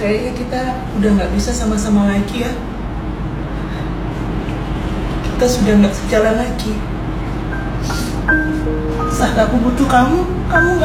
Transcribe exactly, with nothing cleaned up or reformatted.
kayaknya kita udah nggak bisa sama-sama lagi ya. Kita sudah nggak sejalan lagi. Saat aku butuh kamu, kamu nggak